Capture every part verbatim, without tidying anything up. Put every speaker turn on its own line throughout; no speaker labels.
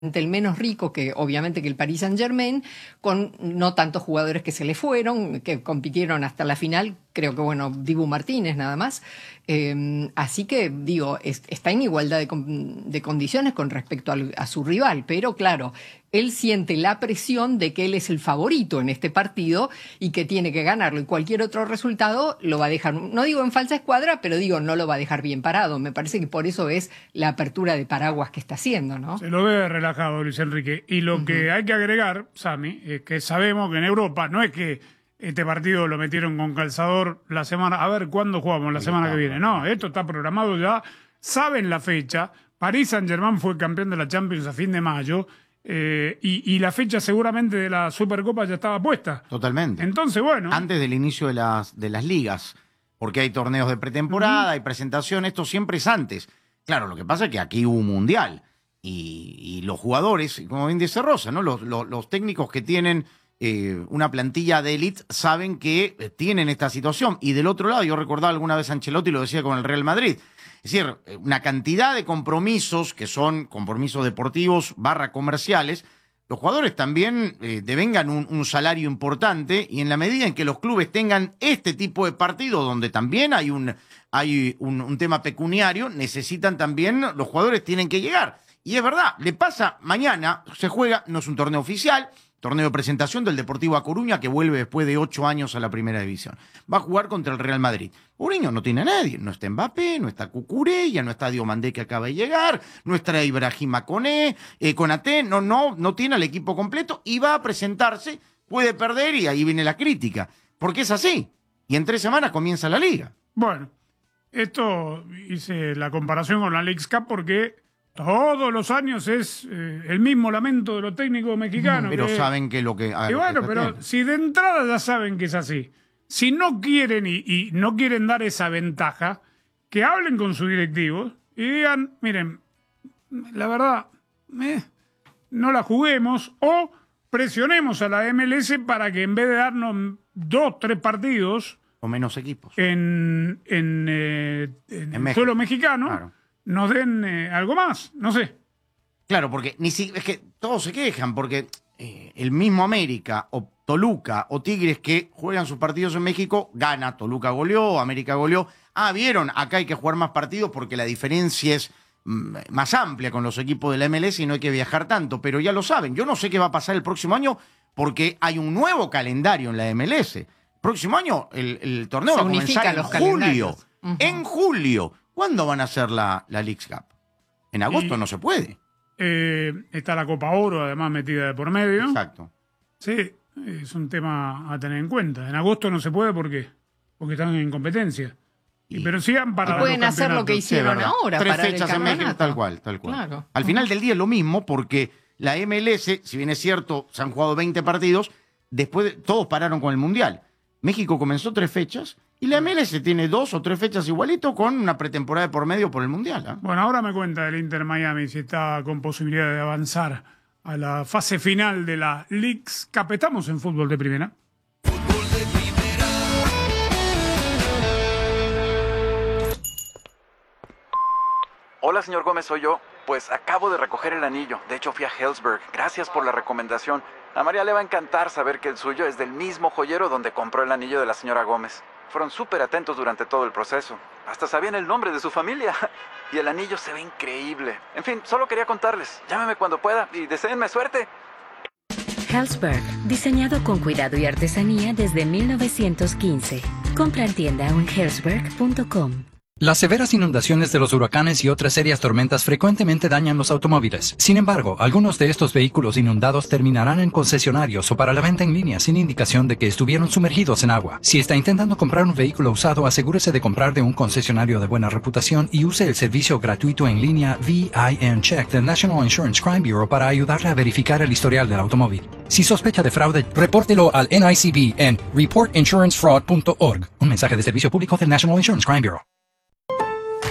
el menos rico, que obviamente que el Paris Saint-Germain, con no tantos jugadores que se le fueron, que compitieron hasta la final, creo que, bueno, Dibu Martínez nada más. Eh, así que, digo, es, está en igualdad de, de condiciones con respecto al, a su rival, pero claro, él siente la presión de que él es el favorito en este partido y que tiene que ganarlo, y cualquier otro resultado lo va a dejar, no digo en falsa escuadra, pero digo, no lo va a dejar bien parado. Me parece que por eso es la apertura de paraguas que está haciendo, ¿no?
Se lo ve relajado Luis Enrique. Y lo uh-huh. que hay que agregar, Sami, es que sabemos que en Europa no es que este partido lo metieron con calzador la semana, a ver cuándo jugamos la semana que viene. No, esto está programado ya, saben la fecha. Paris Saint-Germain fue campeón de la Champions a fin de mayo. Eh, y, y la fecha seguramente de la Supercopa ya estaba puesta.
Totalmente.
Entonces, bueno.
Antes del inicio de las, de las ligas, porque hay torneos de pretemporada, uh-huh. hay presentación, esto siempre es antes. Claro, lo que pasa es que aquí hubo un mundial y, y los jugadores, como bien dice Rosa, ¿no? Los, los, los técnicos que tienen eh, una plantilla de élite saben que eh, tienen esta situación. Y del otro lado, yo recordaba alguna vez a Ancelotti, lo decía con el Real Madrid. Es decir, una cantidad de compromisos que son compromisos deportivos barra comerciales. Los jugadores también eh, devengan un, un salario importante, y en la medida en que los clubes tengan este tipo de partidos donde también hay un, hay un, un tema pecuniario, necesitan también, los jugadores tienen que llegar. Y es verdad, le pasa mañana, se juega, no es un torneo oficial, torneo de presentación del Deportivo A Coruña, que vuelve después de ocho años a la primera división. Va a jugar contra el Real Madrid. Mourinho no tiene a nadie. No está Mbappé, no está Cucurella, no está Diomandé, que acaba de llegar, no está Ibrahima Koné, eh, Konaté, no, no, no tiene al equipo completo y va a presentarse, puede perder y ahí viene la crítica. Porque es así. Y en tres semanas comienza la liga.
Bueno, esto hice la comparación con la Leagues Cup porque todos los años es eh, el mismo lamento de los técnicos mexicanos.
Pero
que,
saben que lo que...
Y bueno, pero tiene. Si de entrada ya saben que es así, si no quieren y, y no quieren dar esa ventaja, que hablen con sus directivos y digan, miren, la verdad, eh, no la juguemos, o presionemos a la M L S para que en vez de darnos dos, tres partidos...
O menos equipos.
En, en, eh, en, en el suelo mexicano... Claro. Nos den eh, algo más, no sé.
Claro, porque ni si, es que todos se quejan, porque eh, el mismo América o Toluca o Tigres que juegan sus partidos en México, gana, Toluca goleó, América goleó. Ah, vieron, acá hay que jugar más partidos porque la diferencia es mm, más amplia con los equipos de la M L S y no hay que viajar tanto, pero ya lo saben. Yo no sé qué va a pasar el próximo año porque hay un nuevo calendario en la M L S. Próximo año el, el torneo se va a comenzar en julio. Uh-huh. En julio. ¿Cuándo van a hacer la, la Leagues Cup? En agosto y, no se puede.
Eh, está la Copa Oro, además, metida de por medio.
Exacto.
Sí, es un tema a tener en cuenta. En agosto no se puede, ¿por qué? Porque están en competencia. Y, y, pero sí han parado.
Y pueden hacer lo que hicieron sí, ahora.
Tres fechas en México, tal cual, tal cual. Claro. Al final del día es lo mismo, porque la M L S, si bien es cierto, se han jugado veinte partidos, después de, todos pararon con el Mundial. México comenzó tres fechas y la M L S tiene dos o tres fechas igualito con una pretemporada de por medio por el Mundial. ¿eh?
Bueno, ahora me cuenta el Inter Miami si está con posibilidad de avanzar a la fase final de la Leagues Cup. Estamos en Fútbol de Primera.
Fútbol de Primera.
Hola, señor Gómez, soy yo. Pues acabo de recoger el anillo. De hecho, fui a Helzberg. Gracias por la recomendación. A María le va a encantar saber que el suyo es del mismo joyero donde compró el anillo de la señora Gómez. Fueron súper atentos durante todo el proceso. Hasta sabían el nombre de su familia. Y el anillo se ve increíble. En fin, solo quería contarles. Llámeme cuando pueda y deséenme suerte.
Helzberg, diseñado con cuidado y artesanía desde mil novecientos quince. Compra en tienda o en helzberg punto com.
Las severas inundaciones de los huracanes y otras serias tormentas frecuentemente dañan los automóviles. Sin embargo, algunos de estos vehículos inundados terminarán en concesionarios o para la venta en línea sin indicación de que estuvieron sumergidos en agua. Si está intentando comprar un vehículo usado, asegúrese de comprar de un concesionario de buena reputación y use el servicio gratuito en línea V I N Check del National Insurance Crime Bureau para ayudarle a verificar el historial del automóvil. Si sospecha de fraude, repórtelo al N I C B en report insurance fraud punto org. Un mensaje de servicio público del National Insurance Crime Bureau.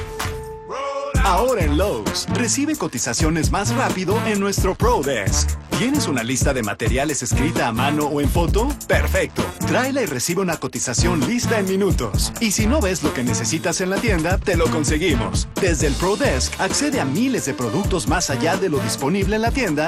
Ahora en Lowe's, recibe cotizaciones más rápido en nuestro Pro Desk. ¿Tienes una lista de materiales escrita a mano o en foto? Perfecto. Tráela y recibe una cotización lista en minutos. Y si no ves lo que necesitas en la tienda, te lo conseguimos. Desde el ProDesk, accede a miles de productos más allá de lo disponible en la tienda